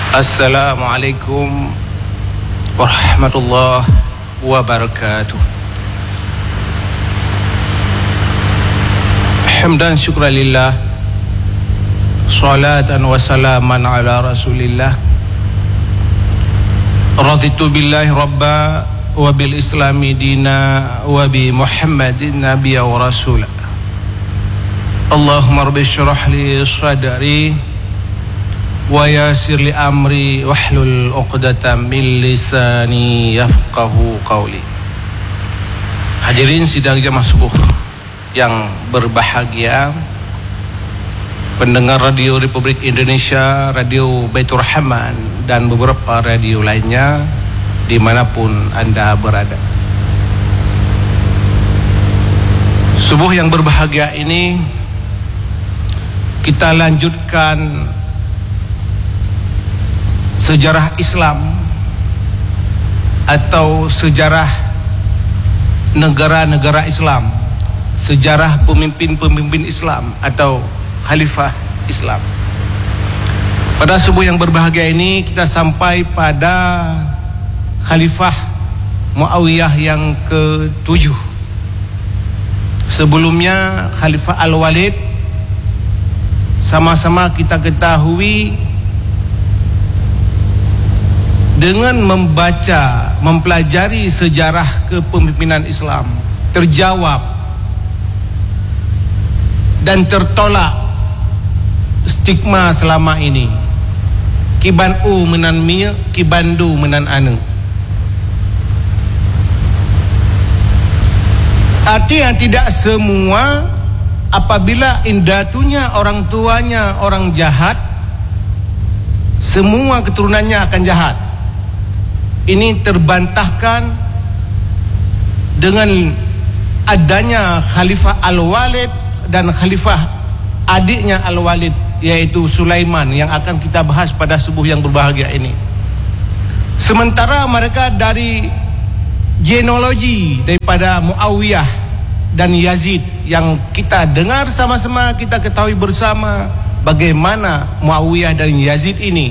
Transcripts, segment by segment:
Assalamualaikum warahmatullahi wabarakatuh. Hamdan syukran lillah, salatan wa salaman ala rasulillah. Raditu billahi rabba wa bil islami dina wa bi muhammadin nabiyya wa rasulah. Allahumma rabbi syrah li sadri wa yassir li amri wahlul 'uqdatam min lisani yafqahu qawli. Hadirin sidang jamaah subuh yang berbahagia, pendengar Radio Republik Indonesia, Radio Baitur Rahman dan beberapa radio lainnya dimanapun Anda berada. Subuh yang berbahagia ini kita lanjutkan sejarah Islam atau sejarah negara-negara Islam, sejarah pemimpin-pemimpin Islam atau khalifah Islam. Pada subuh yang berbahagia ini kita sampai pada khalifah Muawiyah yang ke-7. Sebelumnya Khalifah Al-Walid, sama-sama kita ketahui dengan membaca, mempelajari sejarah kepemimpinan Islam, terjawab dan tertolak stigma selama ini. Kiban u menan mia, kibandu menan anu. Artinya tidak semua apabila indatunya orang tuanya orang jahat, semua keturunannya akan jahat. Ini terbantahkan dengan adanya Khalifah Al-Walid dan Khalifah adiknya Al-Walid, yaitu Sulaiman, yang akan kita bahas pada subuh yang berbahagia ini. Sementara mereka dari genealogi daripada Muawiyah dan Yazid yang kita dengar sama-sama, kita ketahui bersama bagaimana Muawiyah dan Yazid ini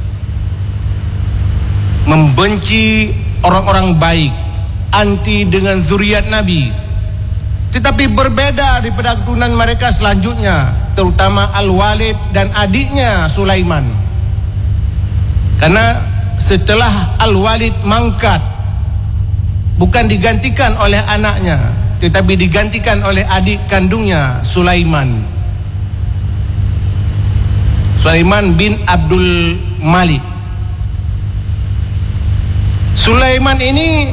membenci orang-orang baik, anti dengan zuriat Nabi. Tetapi berbeda daripada keturunan mereka selanjutnya, terutama Al-Walid dan adiknya Sulaiman. Karena setelah Al-Walid mangkat, bukan digantikan oleh anaknya, tetapi digantikan oleh adik kandungnya Sulaiman, Sulaiman bin Abdul Malik. Sulaiman ini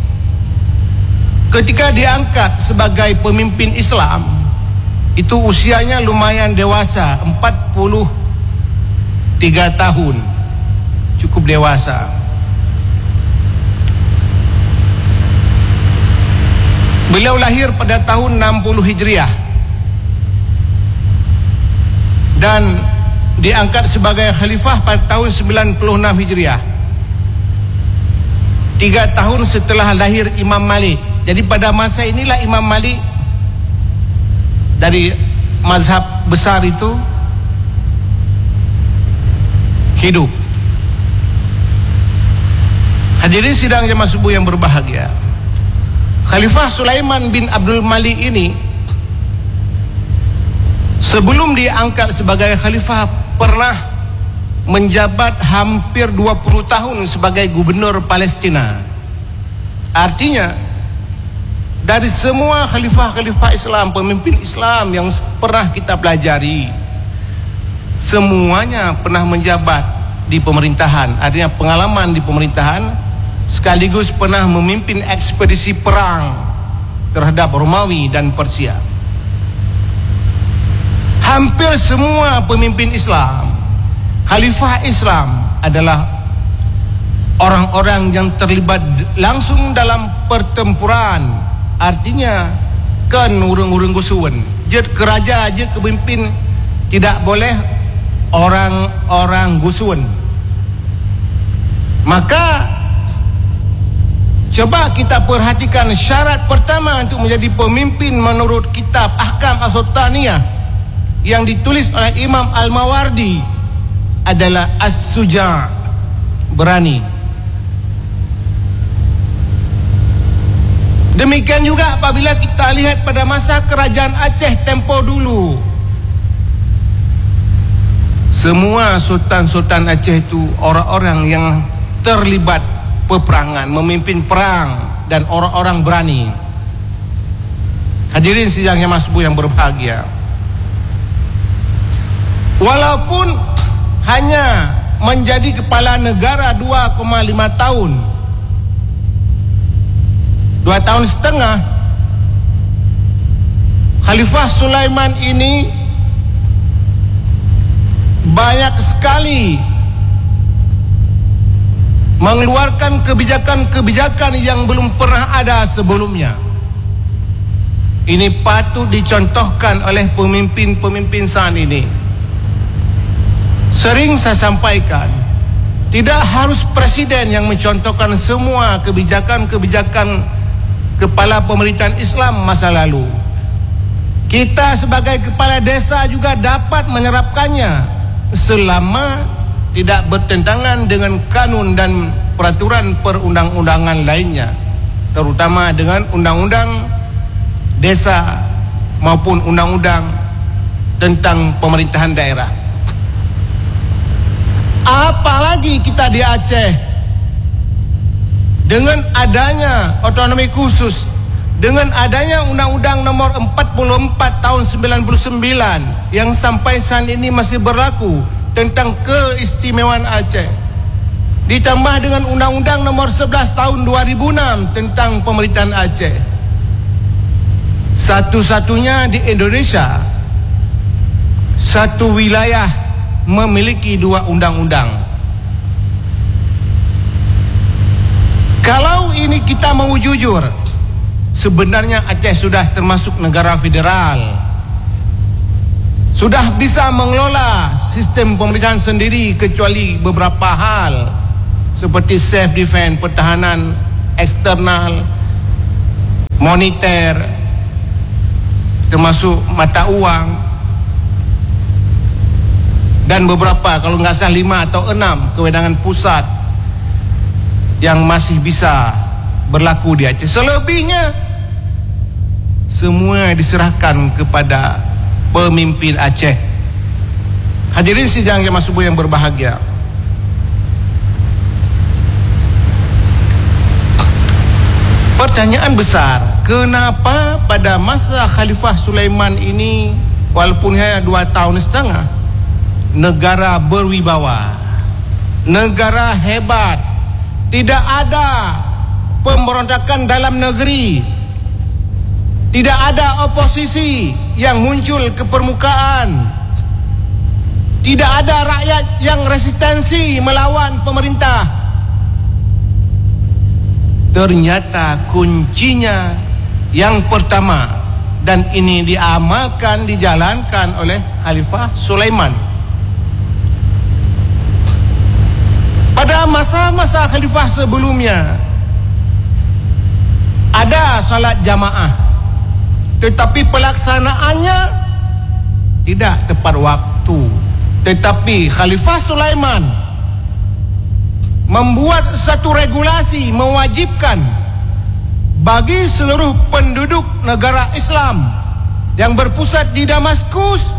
ketika diangkat sebagai pemimpin Islam, itu usianya lumayan dewasa, 43 tahun, cukup dewasa. Beliau lahir pada tahun 60 Hijriah dan diangkat sebagai khalifah pada tahun 96 Hijriah, 3 tahun setelah lahir Imam Malik. Jadi pada masa inilah Imam Malik dari mazhab besar itu hidup. Hadirin sidang jamaah subuh yang berbahagia, Khalifah Sulaiman bin Abdul Malik ini sebelum diangkat sebagai khalifah pernah menjabat hampir 20 tahun sebagai gubernur Palestina. Artinya dari semua khalifah-khalifah Islam, pemimpin Islam yang pernah kita pelajari, semuanya pernah menjabat di pemerintahan. Artinya pengalaman di pemerintahan, sekaligus pernah memimpin ekspedisi perang terhadap Romawi dan Persia. Hampir semua pemimpin Islam, khalifah Islam adalah orang-orang yang terlibat langsung dalam pertempuran. Artinya kan urung-urung gusuan. Jadi keraja aja kepemimpin, tidak boleh orang-orang gusuan. Maka coba kita perhatikan syarat pertama untuk menjadi pemimpin menurut kitab Ahkam As-Sultaniyah yang ditulis oleh Imam Al-Mawardi. adalah as-suja', berani. Demikian juga apabila kita lihat pada masa kerajaan Aceh tempoh dulu, semua sultan-sultan Aceh itu orang-orang yang terlibat peperangan, memimpin perang, dan orang-orang berani. Hadirin sidang yang masbuh yang berbahagia, walaupun hanya menjadi kepala negara 2,5 tahun, 2 tahun setengah, Khalifah Sulaiman ini banyak sekali mengeluarkan kebijakan-kebijakan yang belum pernah ada sebelumnya. Ini patut dicontohkan oleh pemimpin-pemimpin saat ini. Sering saya sampaikan, tidak harus presiden yang mencontohkan semua kebijakan-kebijakan kepala pemerintahan Islam masa lalu. Kita sebagai kepala desa juga dapat menerapkannya selama tidak bertentangan dengan kanun dan peraturan perundang-undangan lainnya, terutama dengan undang-undang desa maupun undang-undang tentang pemerintahan daerah. Apalagi kita di Aceh, dengan adanya otonomi khusus, dengan adanya Undang-Undang Nomor 44 Tahun 99 yang sampai saat ini masih berlaku tentang keistimewaan Aceh, ditambah dengan Undang-Undang Nomor 11 Tahun 2006 tentang pemerintahan Aceh, satu-satunya di Indonesia satu wilayah memiliki 2 undang-undang. Kalau ini kita mau jujur, sebenarnya Aceh sudah termasuk negara federal, sudah bisa mengelola sistem pemerintahan sendiri, kecuali beberapa hal seperti self defense, pertahanan eksternal, moneter, termasuk mata uang, dan beberapa, kalau nggak salah 5 atau 6 kewenangan pusat yang masih bisa berlaku di Aceh. Selebihnya semua diserahkan kepada pemimpin Aceh. Hadirin sidang yang masbuh yang berbahagia, pertanyaan besar, kenapa pada masa Khalifah Sulaiman ini, walaupun hanya 2 tahun setengah, negara berwibawa, negara hebat, tidak ada pemberontakan dalam negeri, tidak ada oposisi yang muncul ke permukaan, tidak ada rakyat yang resistensi melawan pemerintah. Ternyata kuncinya yang pertama, dan ini diamalkan, dijalankan oleh Khalifah Sulaiman. Pada masa-masa khalifah sebelumnya ada salat jamaah, tetapi pelaksanaannya tidak tepat waktu. Tetapi Khalifah Sulaiman membuat satu regulasi mewajibkan bagi seluruh penduduk negara Islam yang berpusat di Damaskus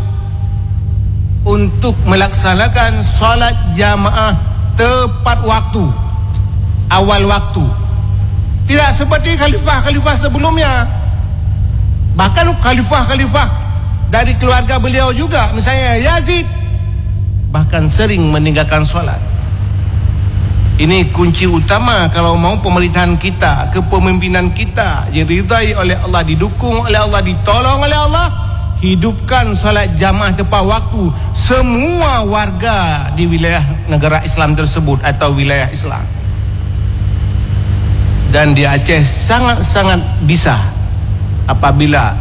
untuk melaksanakan salat jamaah tepat waktu, awal waktu. Tidak seperti khalifah-khalifah sebelumnya. Bahkan khalifah-khalifah dari keluarga beliau juga, misalnya Yazid, bahkan sering meninggalkan solat. Ini kunci utama kalau mau pemerintahan kita, kepemimpinan kita diridai oleh Allah, didukung oleh Allah, ditolong oleh Allah. Hidupkan salat jamaah tepat waktu semua warga di wilayah negara Islam tersebut atau wilayah Islam. Dan di Aceh sangat-sangat bisa apabila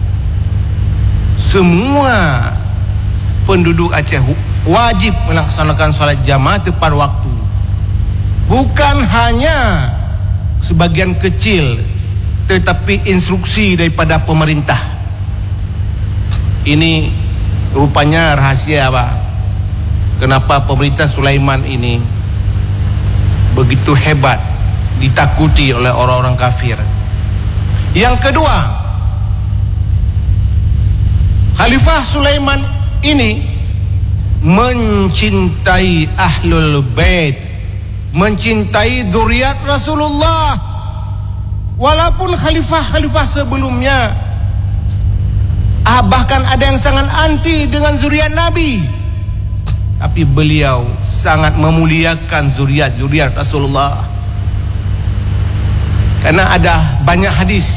semua penduduk Aceh wajib melaksanakan salat jamaah tepat waktu. Bukan hanya sebagian kecil, tetapi instruksi daripada pemerintah. Ini rupanya rahasia, Pak. kenapa pemerintah Sulaiman ini begitu hebat, ditakuti oleh orang-orang kafir. Yang kedua, Khalifah Sulaiman ini mencintai Ahlul Bait, mencintai zuriat Rasulullah. Walaupun khalifah-khalifah sebelumnya bahkan ada yang sangat anti dengan zuriat Nabi, tapi beliau sangat memuliakan zuriat Rasulullah. Karena ada banyak hadis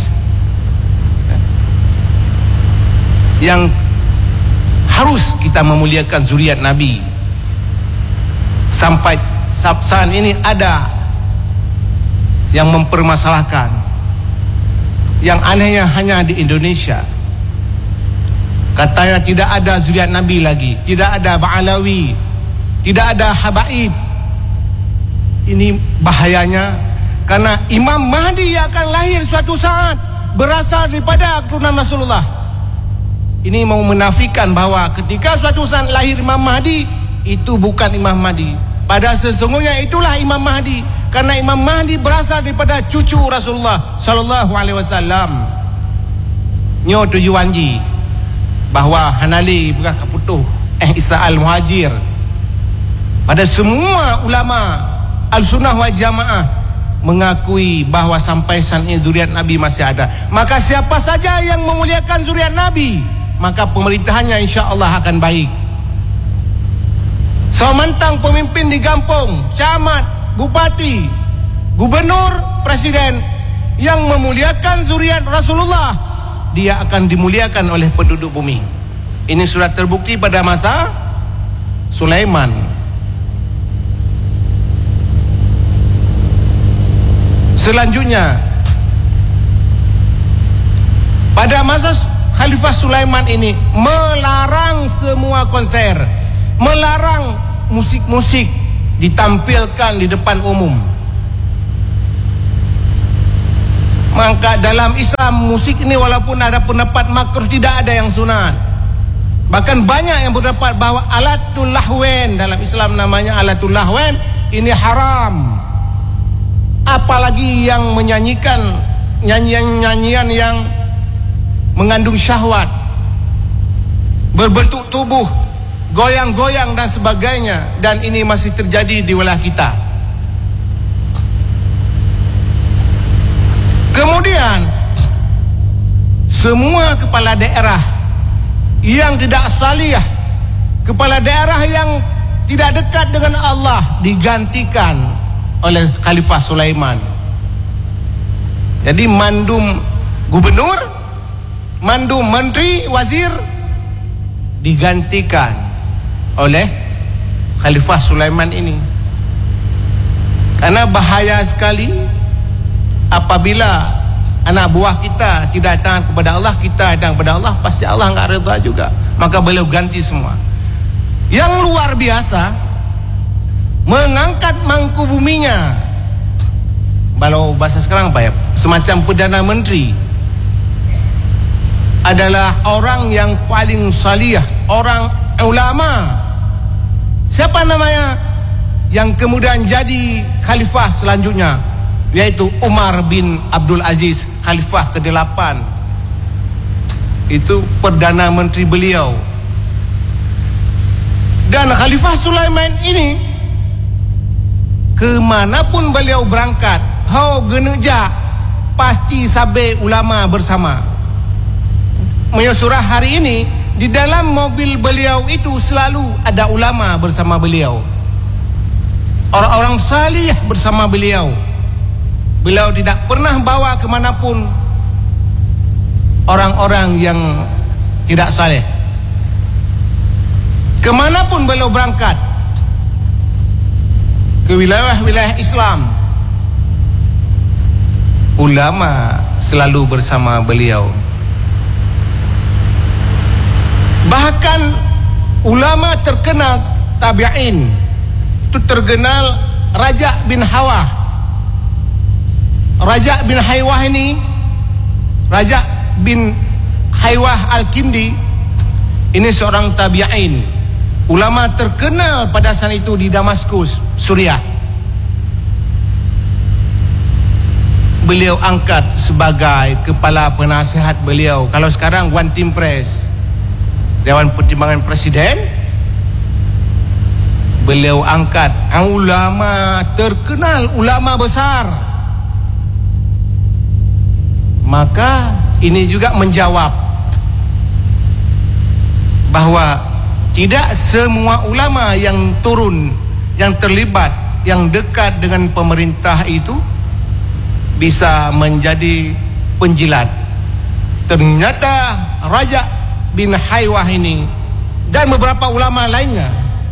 yang harus kita memuliakan zuriat Nabi. Sampai saat ini ada yang mempermasalahkan. Yang anehnya hanya di Indonesia, katanya tidak ada zuriat Nabi lagi, tidak ada Ba'alawi, tidak ada Habaib. Ini bahayanya, karena Imam Mahdi akan lahir suatu saat berasal daripada keturunan Rasulullah. Ini mau menafikan bahwa ketika suatu saat lahir Imam Mahdi, itu bukan Imam Mahdi. Pada sesungguhnya itulah Imam Mahdi, karena Imam Mahdi berasal daripada cucu Rasulullah sallallahu alaihi wasallam. Nyo tujuan ji bahwa Hanali bukan kaputuh Isa al-Muhajir. Pada semua ulama al-sunnah wal jamaah mengakui bahwa sampai saat ini zuriat Nabi masih ada. Maka siapa saja yang memuliakan zuriat Nabi, maka pemerintahannya insya-Allah akan baik. Semantang pemimpin di kampung, camat, bupati, gubernur, presiden yang memuliakan zuriat Rasulullah, dia akan dimuliakan oleh penduduk bumi. Ini sudah terbukti pada masa Sulaiman. Selanjutnya, pada masa Khalifah Sulaiman ini melarang semua konser, melarang musik-musik ditampilkan di depan umum. Maka dalam Islam musik ini walaupun ada pendapat makruh, tidak ada yang sunat. Bahkan banyak yang berpendapat bahwa alatul lahwen, dalam Islam namanya alatul lahwen, ini haram. Apalagi yang menyanyikan nyanyian-nyanyian yang mengandung syahwat, berbentuk tubuh, goyang-goyang dan sebagainya. Dan ini masih terjadi di wilayah kita. Kemudian semua kepala daerah yang tidak salih, kepala daerah yang tidak dekat dengan Allah, digantikan oleh Khalifah Sulaiman. Jadi mandum gubernur, mandum menteri, wazir digantikan oleh Khalifah Sulaiman ini. Karena bahaya sekali apabila anak buah kita tidak datang kepada Allah, kita datang kepada Allah, pasti Allah enggak redha juga. Maka beliau ganti semua. Yang luar biasa, mengangkat mangku buminya, kalau bahasa sekarang apa ya, semacam Perdana Menteri, adalah orang yang paling salih, orang ulama. Siapa namanya? Yang kemudian jadi khalifah selanjutnya, yaitu Umar bin Abdul Aziz, khalifah ke-8. Itu Perdana Menteri beliau. Dan Khalifah Sulaiman ini kemanapun beliau berangkat, geneja pasti sabe ulama bersama. Menyusurah hari ini, di dalam mobil beliau itu selalu ada ulama bersama beliau, orang-orang salih bersama beliau. Beliau tidak pernah bawa kemanapun orang-orang yang tidak saleh. Kemanapun beliau berangkat, ke wilayah-wilayah Islam, ulama selalu bersama beliau. Bahkan ulama terkenal tabi'in, itu terkenal Raja bin Hawah. Raja bin Haywah ini, Raja bin Haywah Al-Kindi, ini seorang tabi'in. ulama terkenal pada saat itu di Damaskus, Suriah. Beliau angkat sebagai kepala penasihat beliau. Kalau sekarang One Team Press, Dewan Pertimbangan Presiden, beliau angkat ulama terkenal, ulama besar. Maka ini juga menjawab bahwa tidak semua ulama yang turun, yang terlibat, yang dekat dengan pemerintah itu bisa menjadi penjilat. Ternyata Raja bin Haywah ini dan beberapa ulama lainnya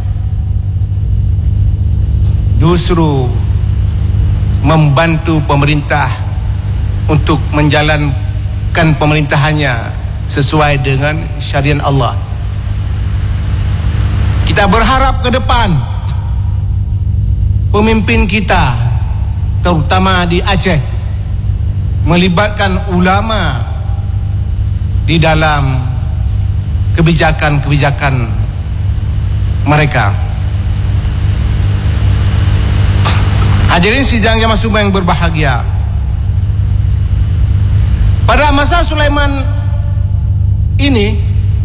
justru membantu pemerintah untuk menjalankan pemerintahannya sesuai dengan syariat Allah. Kita berharap ke depan pemimpin kita, terutama di Aceh, melibatkan ulama di dalam kebijakan-kebijakan mereka. Hadirin sidang yang yang berbahagia, pada masa Sulaiman ini,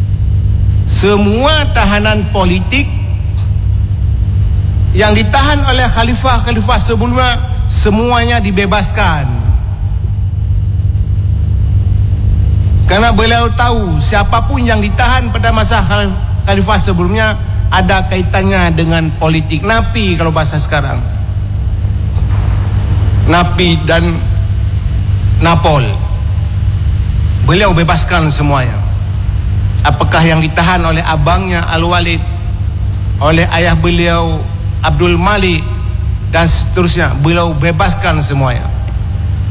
semua tahanan politik yang ditahan oleh khalifah-khalifah sebelumnya semuanya dibebaskan. Karena beliau tahu siapapun yang ditahan pada masa khalifah sebelumnya ada kaitannya dengan politik. Napi kalau bahasa sekarang, napi dan napol, beliau bebaskan semuanya. Apakah yang ditahan oleh abangnya Al-Walid, oleh ayah beliau Abdul Malik dan seterusnya, beliau bebaskan semuanya.